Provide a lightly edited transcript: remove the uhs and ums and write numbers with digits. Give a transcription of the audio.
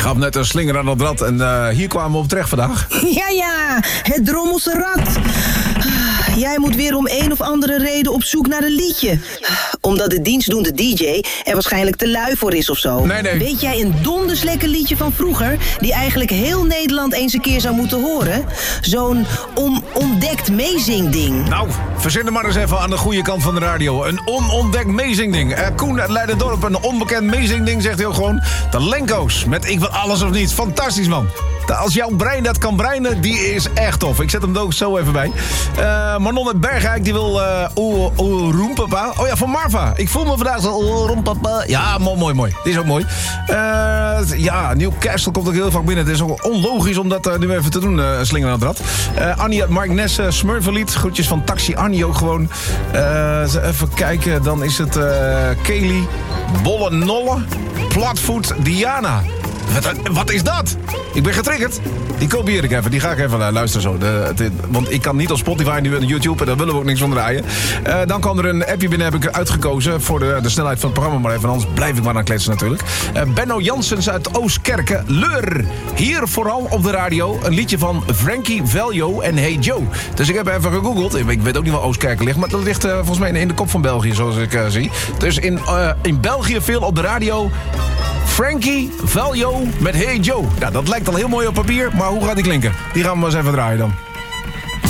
gaf net een slinger aan het rad en hier kwamen we op terecht vandaag. Ja, het drommelse rad. Jij moet weer om een of andere reden op zoek naar een liedje. Omdat de dienstdoende DJ er waarschijnlijk te lui voor is of zo. Nee. Weet jij een donders lekker liedje van vroeger... die eigenlijk heel Nederland eens een keer zou moeten horen? Zo'n onontdekt meezingding. Nou, verzin er maar eens even aan de goede kant van de radio. Een onontdekt meezingding. Koen uit Leiderdorp, een onbekend meezingding, zegt hij ook gewoon. De Lenko's, met Ik wil alles of niets. Fantastisch, man. Als jouw brein dat kan breinen, die is echt tof. Ik zet hem er ook zo even bij. Manon uit Bergijk, die wil Roempapa. Oh ja, van Marva. Ik voel me vandaag zo Roempapa. Ja, mooi. Dit is ook mooi. Newcastle komt ook heel vaak binnen. Het is ook onlogisch om dat nu even te doen, slinger aan het rad. Annie uit Mark Nesse, Smurfelied. Groetjes van Taxi Annie ook gewoon. Even kijken, dan is het Kelly, Bolle Nolle, Platvoet Diana. Wat is dat? Ik ben getriggerd. Die kopieer ik even. Die ga ik even luisteren zo. Want ik kan niet op Spotify nu en YouTube. En daar willen we ook niks van draaien. Dan kwam er een appje binnen. Heb ik uitgekozen voor de snelheid van het programma. Maar even anders blijf ik maar aan kletsen natuurlijk. Benno Janssens uit Oostkerken. Leur. Hier vooral op de radio. Een liedje van Frankie Valjo en Hey Joe. Dus ik heb even gegoogeld. Ik weet ook niet waar Oostkerken ligt. Maar dat ligt volgens mij in de kop van België. Zoals ik zie. Dus in België veel op de radio... Frankie Valjo met Hey Joe. Ja, dat lijkt al heel mooi op papier, maar hoe gaat die klinken? Die gaan we maar eens even draaien dan.